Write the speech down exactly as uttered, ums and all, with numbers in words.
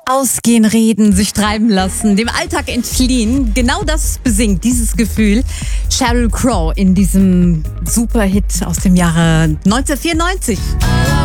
Ausgehen, reden, sich treiben lassen, dem Alltag entfliehen. Genau das besingt dieses Gefühl Sheryl Crow in diesem Superhit aus dem Jahre neunzehnhundertvierundneunzig.